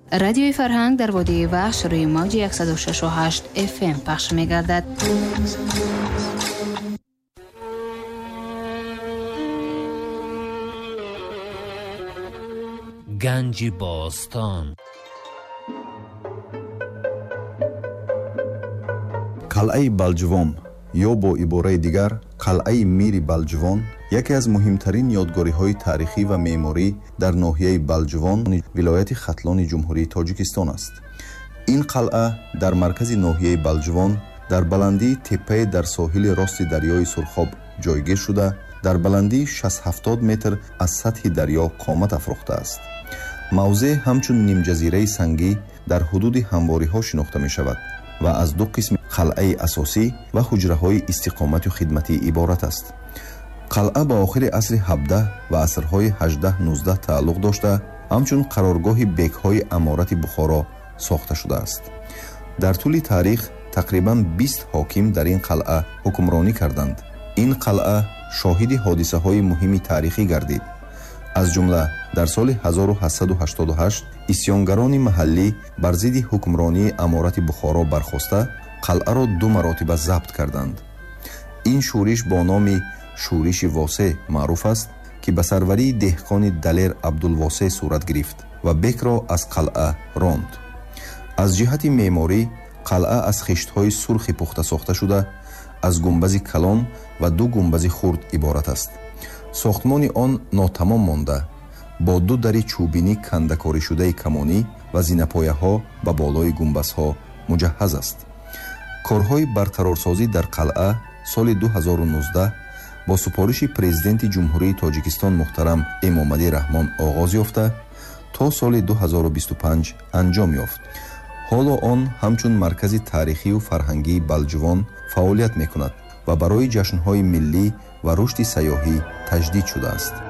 رادیوی فرهنگ در وادی وحش روی موج 106.8 FM پخش می‌گردد. گنج باستان. қалъаи Балҷувон ё бо ибораи дигар қалъаи Мири Балҷувон яке аз муҳимтарин ёдгориҳои таърихӣ ва меъморӣ дар ноҳияи Балҷувон, вилояти Хатлони Ҷумҳурии Тоҷикистон аст. ин қалъа дар маркази ноҳияи Балҷувон дар баландии теппае дар соҳили рости дарёи Сурхоб ҷойгир шуда, дар баландии 60-70 метр аз сатҳи дарё қомат афрохта аст. мавзеъ ҳамчун нимҷазираи сангӣ дар ҳудуди ҳамвориҳо шинохта мешавад ва аз ду қисми қалъаи асосӣ ва ҳуҷраҳои истиқомату хидматӣ иборат аст. қалъа ба охири асри 17 ва асрҳои 18-19 тааллуқ дошта, ҳамчун қароргоҳи бекҳои аморати Бухоро сохта шудааст. дар тӯли таърих тақрибан 20 ҳоким дар ин қалъа ҳукмронӣ карданд. ин қалъа шоҳиди ҳодисаҳои муҳими таърихӣ гардид. аз ҷумла дар соли 1888 исьёнгарони маҳаллӣ бар зидди ҳукмронии аморати Бухоро бархоста, қалъаро 2 маротиба забт карданд. ин шӯриш бо номи шӯриши Восе маъруф аст, ки ба сарварии деҳқони Далер Абдулвосе сурат гирифт ва бекро аз қалъа ронд. аз ҷиҳати меъморӣ қалъа аз хиштҳои сурхи пухта сохта шуда, аз гумбази калон ва 2 гумбази хурд иборат аст. сохтмони он нотамом монда, бо 2 дари чӯбинӣ кандакоришудаи камонӣ ва зинапояҳо ба болои гумбазҳо муҷаҳҳаз аст. корҳои барқарорсозӣ дар қалъа соли 2019 бо супориши президенти ҷумҳурии Тоҷикистон муҳтарам Эмомадӣ Раҳмон оғоз ёфта, то соли 2025 анҷом ёфт. ҳоло он ҳамчун маркази таърихию фарҳангии Балҷувон фаъолият мекунад ва барои ҷашнҳои миллӣ ва рушди сайёҳӣ таҷдид шудааст.